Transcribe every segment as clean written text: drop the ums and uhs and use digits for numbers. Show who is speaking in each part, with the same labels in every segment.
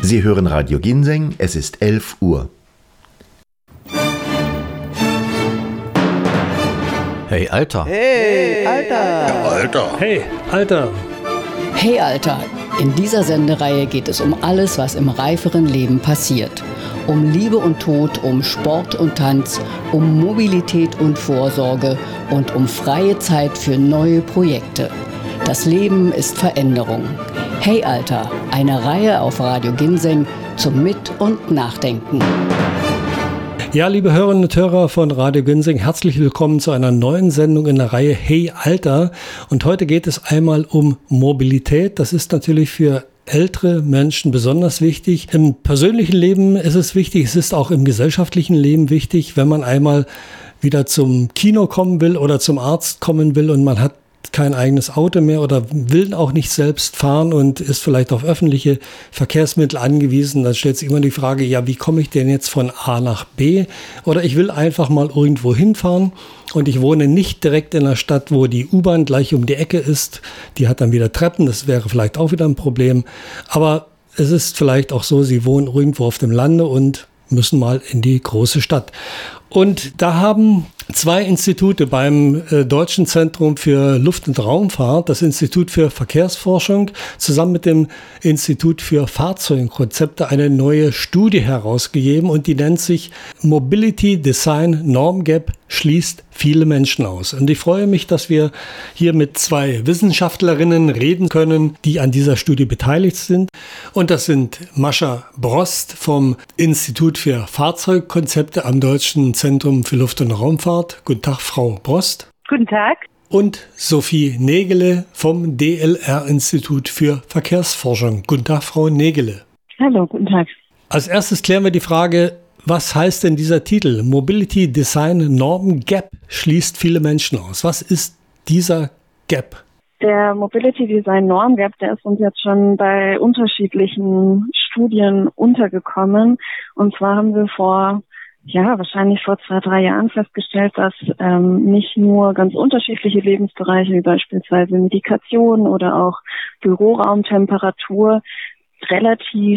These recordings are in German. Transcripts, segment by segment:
Speaker 1: Sie hören Radio Ginseng, es ist 11 Uhr.
Speaker 2: Hey, Alter.
Speaker 3: Hey, Alter.
Speaker 4: Ja, Alter.
Speaker 3: Hey, Alter.
Speaker 5: Hey, Alter. In dieser Sendereihe geht es um alles, was im reiferen Leben passiert. Um Liebe und Tod, um Sport und Tanz, um Mobilität und Vorsorge und um freie Zeit für neue Projekte. Das Leben ist Veränderung. Hey Alter, eine Reihe auf Radio Ginseng zum Mit- und Nachdenken.
Speaker 3: Ja, liebe Hörerinnen und Hörer von Radio Ginseng, herzlich willkommen zu einer neuen Sendung in der Reihe Hey Alter. Und heute geht es einmal um Mobilität. Das ist natürlich für ältere Menschen besonders wichtig. Im persönlichen Leben ist es wichtig, es ist auch im gesellschaftlichen Leben wichtig, wenn man einmal wieder zum Kino kommen will oder zum Arzt kommen will und man hat kein eigenes Auto mehr oder will auch nicht selbst fahren und ist vielleicht auf öffentliche Verkehrsmittel angewiesen. Dann stellt sich immer die Frage, ja, wie komme ich denn jetzt von A nach B? Oder ich will einfach mal irgendwo hinfahren und ich wohne nicht direkt in einer Stadt, wo die U-Bahn gleich um die Ecke ist. Die hat dann wieder Treppen, das wäre vielleicht auch wieder ein Problem. Aber es ist vielleicht auch so, Sie wohnen irgendwo auf dem Lande und müssen mal in die große Stadt. Und da haben zwei Institute beim Deutschen Zentrum für Luft- und Raumfahrt, das Institut für Verkehrsforschung, zusammen mit dem Institut für Fahrzeugkonzepte eine neue Studie herausgegeben und die nennt sich Mobility Design Norm Gap schließt viele Menschen aus. Und ich freue mich, dass wir hier mit zwei Wissenschaftlerinnen reden können, die an dieser Studie beteiligt sind. Und das sind Mascha Brost vom Institut für Fahrzeugkonzepte am Deutschen Zentrum für Luft- und Raumfahrt. Guten Tag, Frau Brost.
Speaker 6: Guten Tag.
Speaker 3: Und Sophie Nägele vom DLR-Institut für Verkehrsforschung. Guten Tag, Frau Nägele.
Speaker 6: Hallo, guten Tag.
Speaker 3: Als erstes klären wir die Frage, was heißt denn dieser Titel? Mobility Design Norm Gap schließt viele Menschen aus. Was ist dieser Gap?
Speaker 6: Der Mobility Design Norm Gap, der ist uns jetzt schon bei unterschiedlichen Studien untergekommen. Und zwar haben wir wahrscheinlich vor 2-3 Jahren festgestellt, dass nicht nur ganz unterschiedliche Lebensbereiche, wie beispielsweise Medikation oder auch Büroraumtemperatur, relativ,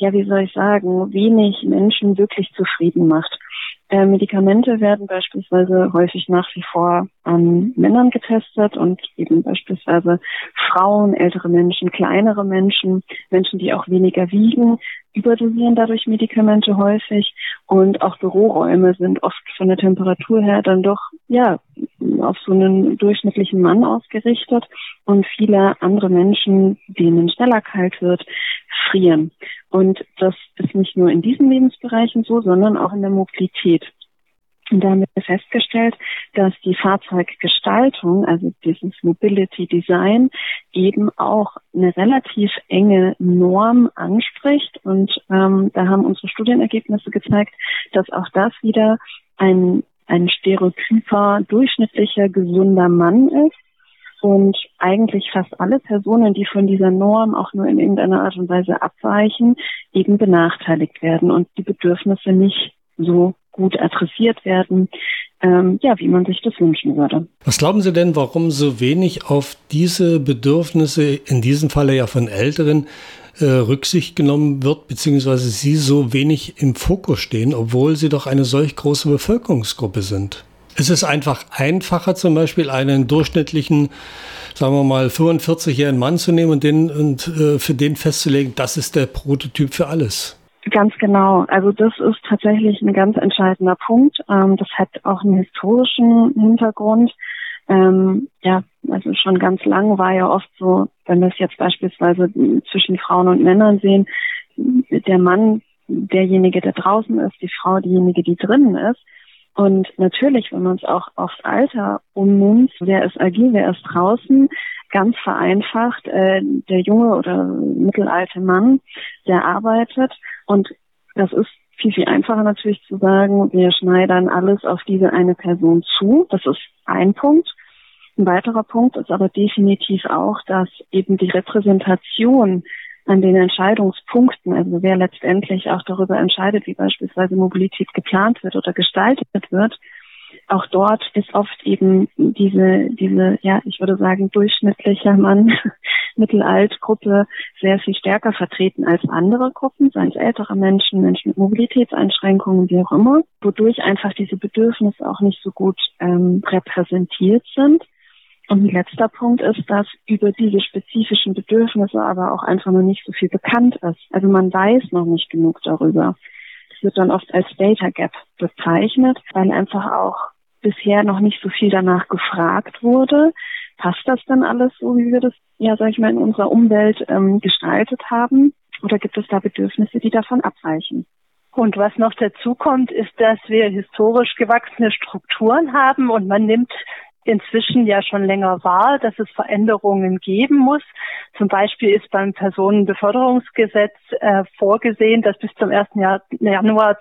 Speaker 6: wenig Menschen wirklich zufrieden macht. Medikamente werden beispielsweise häufig nach wie vor an Männern getestet und eben beispielsweise Frauen, ältere Menschen, kleinere Menschen, Menschen, die auch weniger wiegen, überdosieren dadurch Medikamente häufig und auch Büroräume sind oft von der Temperatur her dann doch, auf so einen durchschnittlichen Mann ausgerichtet und viele andere Menschen, denen schneller kalt wird, frieren. Und das ist nicht nur in diesen Lebensbereichen so, sondern auch in der Mobilität. Und da haben wir festgestellt, dass die Fahrzeuggestaltung, also dieses Mobility Design, eben auch eine relativ enge Norm anspricht. Und da haben unsere Studienergebnisse gezeigt, dass auch das wieder ein stereotyper, durchschnittlicher, gesunder Mann ist. Und eigentlich fast alle Personen, die von dieser Norm auch nur in irgendeiner Art und Weise abweichen, eben benachteiligt werden und die Bedürfnisse nicht so gut adressiert werden, wie man sich das wünschen würde.
Speaker 3: Was glauben Sie denn, warum so wenig auf diese Bedürfnisse, in diesem Falle ja von Älteren, Rücksicht genommen wird, beziehungsweise sie so wenig im Fokus stehen, obwohl sie doch eine solch große Bevölkerungsgruppe sind? Es ist einfach einfacher, zum Beispiel einen durchschnittlichen, sagen wir mal, 45-jährigen Mann zu nehmen und für den festzulegen, das ist der Prototyp für alles.
Speaker 6: Ganz genau. Also das ist tatsächlich ein ganz entscheidender Punkt. Das hat auch einen historischen Hintergrund. Also schon ganz lang war ja oft so, wenn wir es jetzt beispielsweise zwischen Frauen und Männern sehen, der Mann derjenige, der draußen ist, die Frau diejenige, die drinnen ist. Und natürlich, wenn man es auch aufs Alter ummünzt, wer ist agil, wer ist draußen, ganz vereinfacht, der junge oder mittelalte Mann, der arbeitet. Und das ist viel, viel einfacher natürlich zu sagen, wir schneidern alles auf diese eine Person zu. Das ist ein Punkt. Ein weiterer Punkt ist aber definitiv auch, dass eben die Repräsentation an den Entscheidungspunkten, also wer letztendlich auch darüber entscheidet, wie beispielsweise Mobilität geplant wird oder gestaltet wird, auch dort ist oft eben diese, ja, ich würde sagen, durchschnittlicher Mann, Mittelalt-Gruppe sehr viel stärker vertreten als andere Gruppen, seien es ältere Menschen, Menschen mit Mobilitätseinschränkungen, wie auch immer, wodurch einfach diese Bedürfnisse auch nicht so gut repräsentiert sind. Und ein letzter Punkt ist, dass über diese spezifischen Bedürfnisse aber auch einfach noch nicht so viel bekannt ist. Also man weiß noch nicht genug darüber. Das wird dann oft als Data Gap bezeichnet, weil einfach auch bisher noch nicht so viel danach gefragt wurde. Passt das dann alles so, wie wir das, ja, sag ich mal, in unserer Umwelt gestaltet haben? Oder gibt es da Bedürfnisse, die davon abweichen?
Speaker 2: Und was noch dazu kommt, ist, dass wir historisch gewachsene Strukturen haben und man nimmt inzwischen ja schon länger wahr, dass es Veränderungen geben muss. Zum Beispiel ist beim Personenbeförderungsgesetz vorgesehen, dass bis zum 1. Januar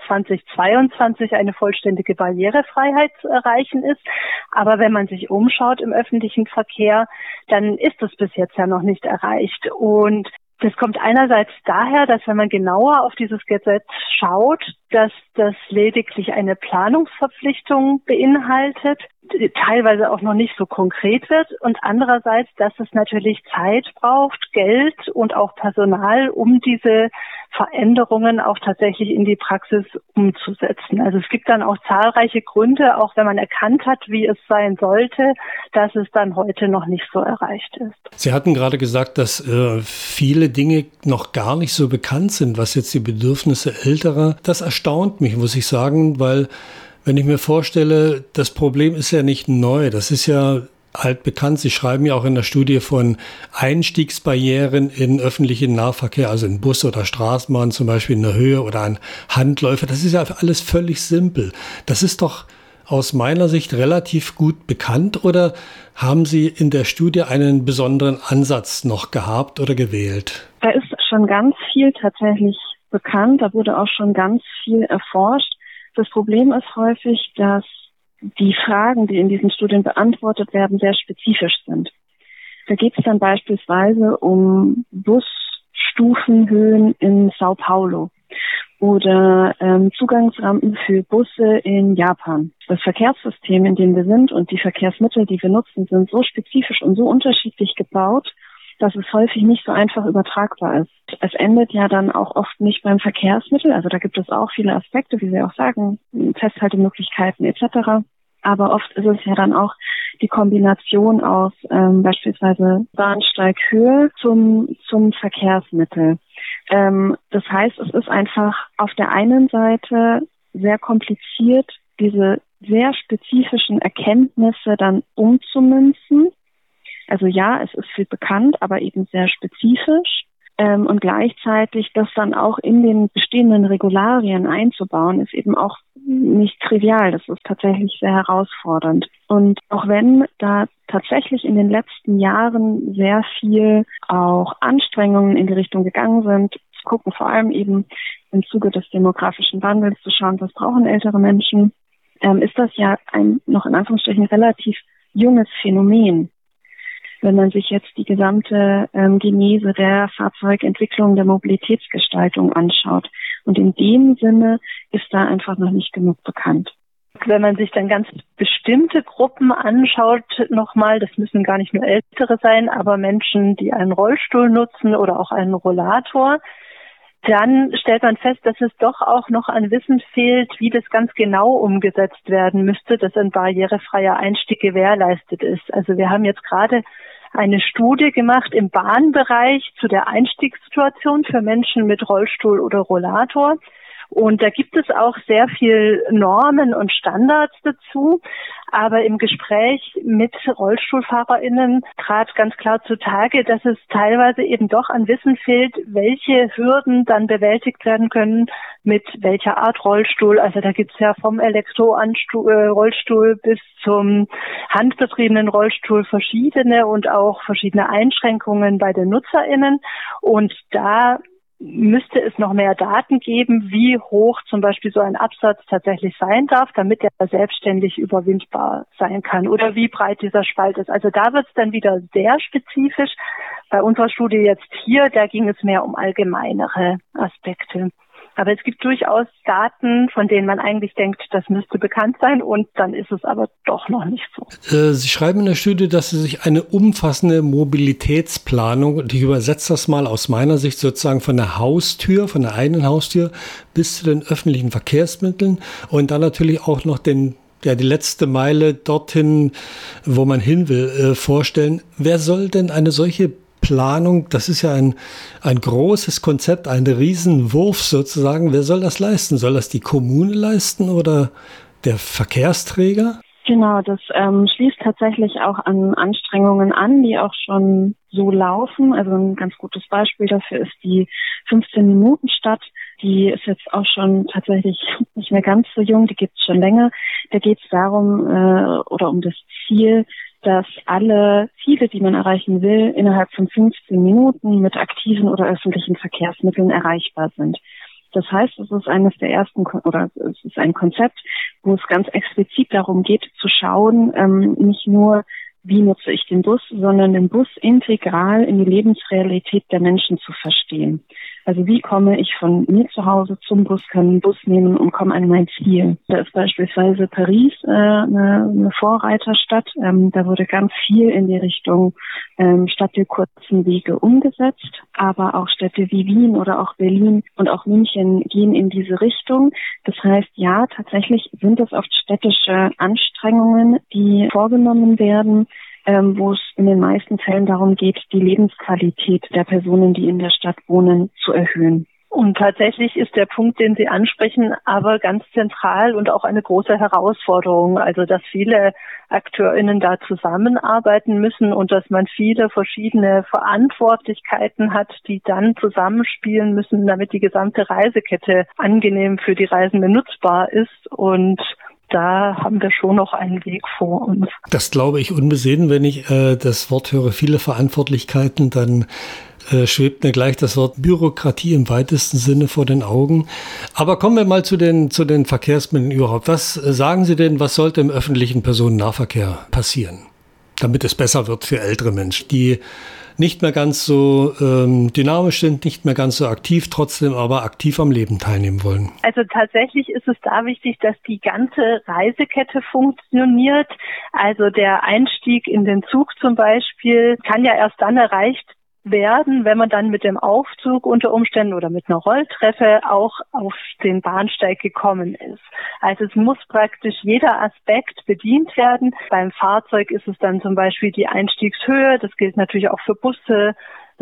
Speaker 2: 2022 eine vollständige Barrierefreiheit zu erreichen ist. Aber wenn man sich umschaut im öffentlichen Verkehr, dann ist das bis jetzt ja noch nicht erreicht. Und das kommt einerseits daher, dass wenn man genauer auf dieses Gesetz schaut, dass das lediglich eine Planungsverpflichtung beinhaltet, teilweise auch noch nicht so konkret wird und andererseits, dass es natürlich Zeit braucht, Geld und auch Personal, um diese Veränderungen auch tatsächlich in die Praxis umzusetzen. Also es gibt dann auch zahlreiche Gründe, auch wenn man erkannt hat, wie es sein sollte, dass es dann heute noch nicht so erreicht ist.
Speaker 3: Sie hatten gerade gesagt, dass viele Dinge noch gar nicht so bekannt sind, was jetzt die Bedürfnisse älterer. Das erstaunt mich, muss ich sagen, weil wenn ich mir vorstelle, das Problem ist ja nicht neu, das ist ja altbekannt. Sie schreiben ja auch in der Studie von Einstiegsbarrieren in öffentlichen Nahverkehr, also in Bus oder Straßenbahn zum Beispiel in der Höhe oder an Handläufer. Das ist ja alles völlig simpel. Das ist doch aus meiner Sicht relativ gut bekannt, oder haben Sie in der Studie einen besonderen Ansatz noch gehabt oder gewählt?
Speaker 6: Da ist schon ganz viel tatsächlich bekannt, da wurde auch schon ganz viel erforscht. Das Problem ist häufig, dass die Fragen, die in diesen Studien beantwortet werden, sehr spezifisch sind. Da geht es dann beispielsweise um Busstufenhöhen in Sao Paulo oder Zugangsrampen für Busse in Japan. Das Verkehrssystem, in dem wir sind und die Verkehrsmittel, die wir nutzen, sind so spezifisch und so unterschiedlich gebaut, dass es häufig nicht so einfach übertragbar ist. Es endet ja dann auch oft nicht beim Verkehrsmittel. Also da gibt es auch viele Aspekte, wie Sie auch sagen, Festhaltemöglichkeiten etc. Aber oft ist es ja dann auch die Kombination aus beispielsweise Bahnsteighöhe zum Verkehrsmittel. Das heißt, es ist einfach auf der einen Seite sehr kompliziert, diese sehr spezifischen Erkenntnisse dann umzumünzen. Also ja, es ist viel bekannt, aber eben sehr spezifisch. Und gleichzeitig das dann auch in den bestehenden Regularien einzubauen, ist eben auch nicht trivial. Das ist tatsächlich sehr herausfordernd. Und auch wenn da tatsächlich in den letzten Jahren sehr viel auch Anstrengungen in die Richtung gegangen sind, zu gucken, vor allem eben im Zuge des demografischen Wandels zu schauen, was brauchen ältere Menschen, ist das ja ein noch in Anführungsstrichen relativ junges Phänomen. Wenn man sich jetzt die gesamte Genese der Fahrzeugentwicklung, der Mobilitätsgestaltung anschaut. Und in dem Sinne ist da einfach noch nicht genug bekannt.
Speaker 2: Wenn man sich dann ganz bestimmte Gruppen anschaut, nochmal, das müssen gar nicht nur Ältere sein, aber Menschen, die einen Rollstuhl nutzen oder auch einen Rollator, dann stellt man fest, dass es doch auch noch an Wissen fehlt, wie das ganz genau umgesetzt werden müsste, dass ein barrierefreier Einstieg gewährleistet ist. Also wir haben jetzt gerade eine Studie gemacht im Bahnbereich zu der Einstiegssituation für Menschen mit Rollstuhl oder Rollator. Und da gibt es auch sehr viel Normen und Standards dazu. Aber im Gespräch mit RollstuhlfahrerInnen trat ganz klar zutage, dass es teilweise eben doch an Wissen fehlt, welche Hürden dann bewältigt werden können, mit welcher Art Rollstuhl. Also da gibt's ja vom Elektro-Rollstuhl bis zum handbetriebenen Rollstuhl verschiedene und auch verschiedene Einschränkungen bei den NutzerInnen. Und da müsste es noch mehr Daten geben, wie hoch zum Beispiel so ein Absatz tatsächlich sein darf, damit er selbstständig überwindbar sein kann, oder wie breit dieser Spalt ist. Also da wird es dann wieder sehr spezifisch. Bei unserer Studie jetzt hier, da ging es mehr um allgemeinere Aspekte. Aber es gibt durchaus Daten, von denen man eigentlich denkt, das müsste bekannt sein und dann ist es aber doch noch nicht so.
Speaker 3: Sie schreiben in der Studie, dass Sie sich eine umfassende Mobilitätsplanung, und ich übersetze das mal aus meiner Sicht sozusagen von der Haustür, von der eigenen Haustür bis zu den öffentlichen Verkehrsmitteln und dann natürlich auch noch die letzte Meile dorthin, wo man hin will, vorstellen. Wer soll denn eine solche Planung, das ist ja ein großes Konzept, ein Riesenwurf sozusagen. Wer soll das leisten? Soll das die Kommune leisten oder der Verkehrsträger?
Speaker 6: Genau, das schließt tatsächlich auch an Anstrengungen an, die auch schon so laufen. Also ein ganz gutes Beispiel dafür ist die 15-Minuten-Stadt. Die ist jetzt auch schon tatsächlich nicht mehr ganz so jung, die gibt es schon länger. Da geht es darum oder um das Ziel, dass alle Ziele, die man erreichen will, innerhalb von 15 Minuten mit aktiven oder öffentlichen Verkehrsmitteln erreichbar sind. Das heißt, es ist eines der ersten, oder es ist ein Konzept, wo es ganz explizit darum geht, zu schauen, nicht nur, wie nutze ich den Bus, sondern den Bus integral in die Lebensrealität der Menschen zu verstehen. Also wie komme ich von mir zu Hause zum Bus, kann einen Bus nehmen und komme an mein Ziel. Da ist beispielsweise Paris eine Vorreiterstadt. Da wurde ganz viel in die Richtung Stadt der kurzen Wege umgesetzt. Aber auch Städte wie Wien oder auch Berlin und auch München gehen in diese Richtung. Das heißt, ja, tatsächlich sind es oft städtische Anstrengungen, die vorgenommen werden, wo es in den meisten Fällen darum geht, die Lebensqualität der Personen, die in der Stadt wohnen, zu erhöhen.
Speaker 2: Und tatsächlich ist der Punkt, den Sie ansprechen, aber ganz zentral und auch eine große Herausforderung. Also, dass viele AkteurInnen da zusammenarbeiten müssen und dass man viele verschiedene Verantwortlichkeiten hat, die dann zusammenspielen müssen, damit die gesamte Reisekette angenehm für die Reisenden nutzbar ist. Und da haben wir schon noch einen Weg vor uns.
Speaker 3: Das glaube ich unbesehen. Wenn ich das Wort höre, viele Verantwortlichkeiten, dann schwebt mir gleich das Wort Bürokratie im weitesten Sinne vor den Augen. Aber kommen wir mal zu den Verkehrsmitteln überhaupt. Was sagen Sie denn, was sollte im öffentlichen Personennahverkehr passieren, damit es besser wird für ältere Menschen, die nicht mehr ganz so dynamisch sind, nicht mehr ganz so aktiv, trotzdem aber aktiv am Leben teilnehmen wollen?
Speaker 2: Also tatsächlich ist es da wichtig, dass die ganze Reisekette funktioniert. Also der Einstieg in den Zug zum Beispiel kann ja erst dann erreicht werden, wenn man dann mit dem Aufzug unter Umständen oder mit einer Rolltreppe auch auf den Bahnsteig gekommen ist. Also es muss praktisch jeder Aspekt bedient werden. Beim Fahrzeug ist es dann zum Beispiel die Einstiegshöhe. Das gilt natürlich auch für Busse,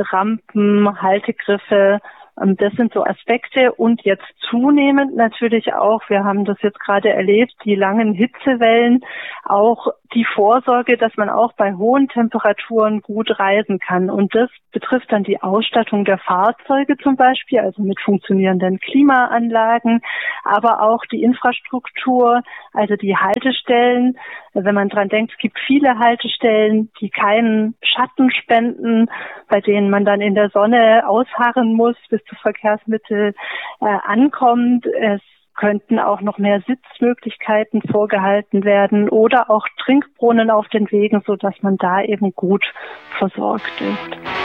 Speaker 2: Rampen, Haltegriffe. Das sind so Aspekte und jetzt zunehmend natürlich auch, wir haben das jetzt gerade erlebt, die langen Hitzewellen, auch die Vorsorge, dass man auch bei hohen Temperaturen gut reisen kann. Und das betrifft dann die Ausstattung der Fahrzeuge zum Beispiel, also mit funktionierenden Klimaanlagen, aber auch die Infrastruktur, also die Haltestellen. Wenn man dran denkt, es gibt viele Haltestellen, die keinen Schatten spenden, bei denen man dann in der Sonne ausharren muss, bis das Verkehrsmittel ankommt. Es könnten auch noch mehr Sitzmöglichkeiten vorgehalten werden oder auch Trinkbrunnen auf den Wegen, sodass man da eben gut versorgt ist.